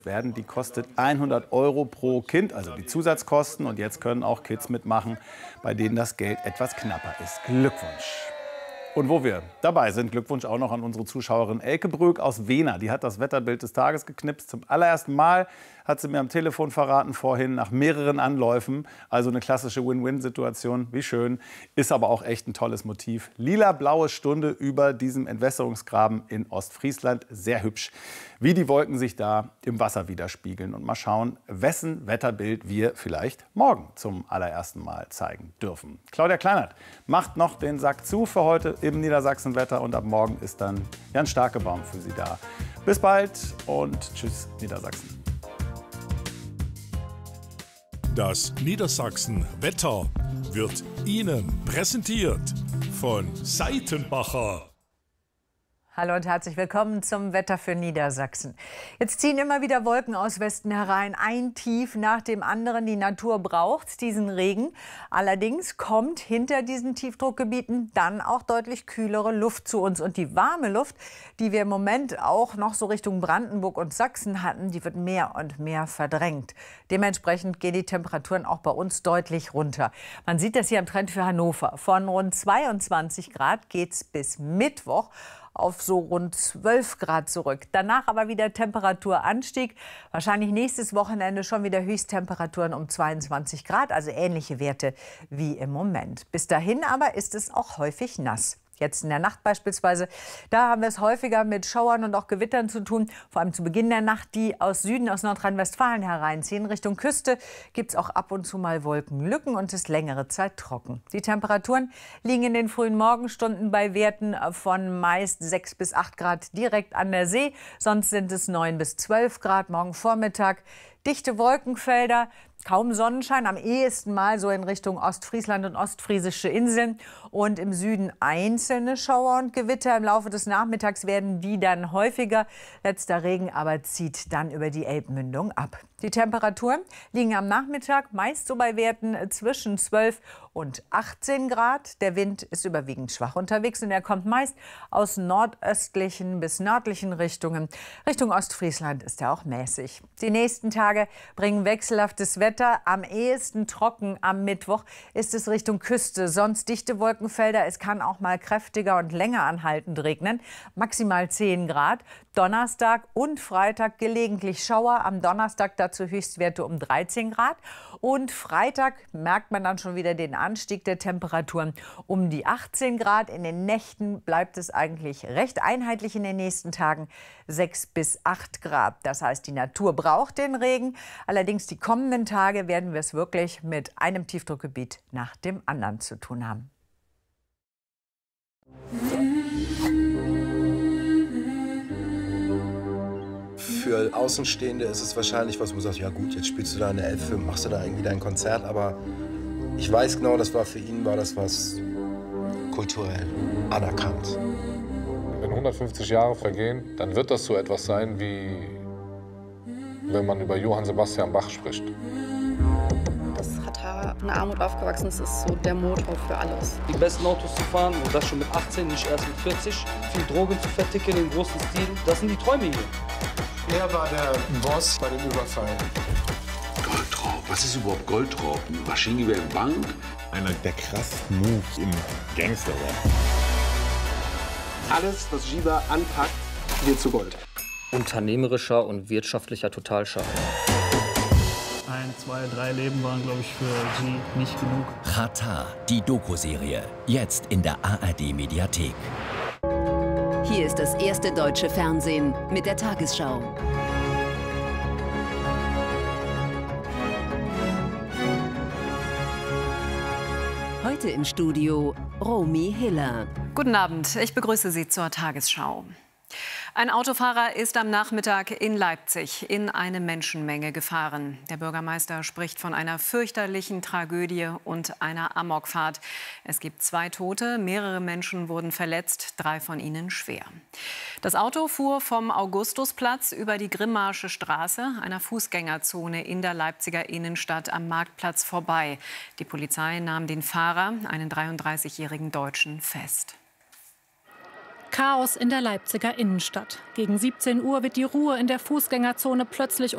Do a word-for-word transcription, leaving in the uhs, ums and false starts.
werden. Die kostet hundert Euro pro Kind, also die Zusatzkosten. Und jetzt können auch Kids mitmachen, bei denen das Geld etwas knapper ist. Glückwunsch! Und wo wir dabei sind, Glückwunsch auch noch an unsere Zuschauerin Elke Bröck aus Wehner. Die hat das Wetterbild des Tages geknipst. Zum allerersten Mal hat sie mir am Telefon verraten vorhin, nach mehreren Anläufen. Also eine klassische Win-Win-Situation. Wie schön. Ist aber auch echt ein tolles Motiv. Lila-blaue Stunde über diesem Entwässerungsgraben in Ostfriesland. Sehr hübsch, wie die Wolken sich da im Wasser widerspiegeln. Und mal schauen, wessen Wetterbild wir vielleicht morgen zum allerersten Mal zeigen dürfen. Claudia Kleinert macht noch den Sack zu für heute im Niedersachsenwetter. Und ab morgen ist dann Jan Starkebaum für Sie da. Bis bald und tschüss Niedersachsen. Das Niedersachsen-Wetter wird Ihnen präsentiert von Seitenbacher. Hallo und herzlich willkommen zum Wetter für Niedersachsen. Jetzt ziehen immer wieder Wolken aus Westen herein, ein Tief nach dem anderen. Die Natur braucht diesen Regen. Allerdings kommt hinter diesen Tiefdruckgebieten dann auch deutlich kühlere Luft zu uns. Und die warme Luft, die wir im Moment auch noch so Richtung Brandenburg und Sachsen hatten, die wird mehr und mehr verdrängt. Dementsprechend gehen die Temperaturen auch bei uns deutlich runter. Man sieht das hier am Trend für Hannover. Von rund zweiundzwanzig Grad geht es bis Mittwoch auf so rund zwölf Grad zurück. Danach aber wieder Temperaturanstieg. Wahrscheinlich nächstes Wochenende schon wieder Höchsttemperaturen um zweiundzwanzig Grad, also ähnliche Werte wie im Moment. Bis dahin aber ist es auch häufig nass. Jetzt in der Nacht beispielsweise, da haben wir es häufiger mit Schauern und auch Gewittern zu tun. Vor allem zu Beginn der Nacht, die aus Süden, aus Nordrhein-Westfalen hereinziehen. Richtung Küste gibt es auch ab und zu mal Wolkenlücken und ist längere Zeit trocken. Die Temperaturen liegen in den frühen Morgenstunden bei Werten von meist sechs bis acht Grad direkt an der See. Sonst sind es neun bis zwölf Grad morgen Vormittag. Dichte Wolkenfelder. Kaum Sonnenschein, am ehesten mal so in Richtung Ostfriesland und ostfriesische Inseln. Und im Süden einzelne Schauer und Gewitter. Im Laufe des Nachmittags werden die dann häufiger. Letzter Regen aber zieht dann über die Elbmündung ab. Die Temperaturen liegen am Nachmittag meist so bei Werten zwischen zwölf und achtzehn Grad. Der Wind ist überwiegend schwach unterwegs und er kommt meist aus nordöstlichen bis nördlichen Richtungen. Richtung Ostfriesland ist er auch mäßig. Die nächsten Tage bringen wechselhaftes Wetter. Am ehesten trocken am Mittwoch ist es Richtung Küste. Sonst dichte Wolkenfelder. Es kann auch mal kräftiger und länger anhaltend regnen. Maximal zehn Grad. Donnerstag und Freitag gelegentlich Schauer. Am Donnerstag dazu Höchstwerte um dreizehn Grad. Und Freitag merkt man dann schon wieder den Anstieg der Temperaturen um die achtzehn Grad. In den Nächten bleibt es eigentlich recht einheitlich in den nächsten Tagen sechs bis acht Grad. Das heißt, die Natur braucht den Regen. Allerdings die kommenden Tage werden wir es wirklich mit einem Tiefdruckgebiet nach dem anderen zu tun haben. Für Außenstehende ist es wahrscheinlich was, wo man sagt, ja gut, jetzt spielst du da eine Elfe, machst du da irgendwie dein Konzert, aber ich weiß genau, das war für ihn, war das was kulturell anerkannt. Wenn hundertfünfzig Jahre vergehen, dann wird das so etwas sein, wie wenn man über Johann Sebastian Bach spricht. Das hat in der Armut aufgewachsen, das ist so der Motor für alles. Die besten Autos zu fahren und das schon mit achtzehn, nicht erst mit vierzig. Viel Drogen zu verticken im großen Stil, das sind die Träume hier. Er war der Boss bei dem Überfall. Goldraub, was ist überhaupt Goldraub? Eine Maschinengewehrbank? Einer der krassesten Moves im Gangsterrap. Alles, was Giba anpackt, wird zu Gold. Unternehmerischer und wirtschaftlicher Totalschaden. Ein, zwei, drei Leben waren, glaube ich, für G nicht genug. Xatar, die Doku-Serie. Jetzt in der A R D-Mediathek. Hier ist das erste deutsche Fernsehen mit der Tagesschau. Heute im Studio Romy Hiller. Guten Abend, ich begrüße Sie zur Tagesschau. Ein Autofahrer ist am Nachmittag in Leipzig in eine Menschenmenge gefahren. Der Bürgermeister spricht von einer fürchterlichen Tragödie und einer Amokfahrt. Es gibt zwei Tote, mehrere Menschen wurden verletzt, drei von ihnen schwer. Das Auto fuhr vom Augustusplatz über die Grimmarsche Straße, einer Fußgängerzone in der Leipziger Innenstadt am Marktplatz vorbei. Die Polizei nahm den Fahrer, einen dreiunddreißigjährigen Deutschen, fest. Chaos in der Leipziger Innenstadt. Gegen siebzehn Uhr wird die Ruhe in der Fußgängerzone plötzlich